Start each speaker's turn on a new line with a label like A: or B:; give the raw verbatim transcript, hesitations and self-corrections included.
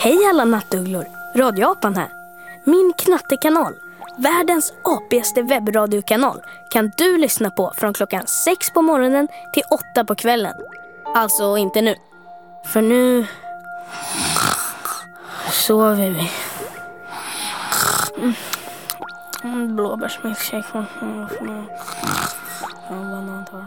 A: Hej alla nattugglor, Radioapan här. Min knattekanal, världens apigaste webbradiokanal, kan du lyssna på från klockan sex på morgonen till åtta på kvällen. Alltså inte nu, för nu sover vi. Mm. Blåbärsmilkshake. Banantar.